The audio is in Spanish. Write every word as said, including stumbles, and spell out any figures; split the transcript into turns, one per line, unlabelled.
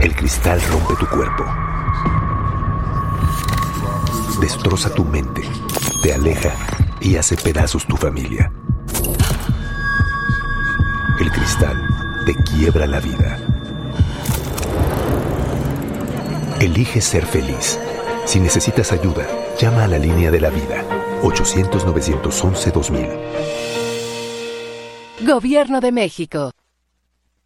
El cristal rompe tu cuerpo, destroza tu mente, te aleja y hace pedazos tu familia. El cristal te quiebra la vida. Elige ser feliz. Si necesitas ayuda, llama a la línea de la vida. ochocientos, novecientos once, dos mil.
Gobierno de México.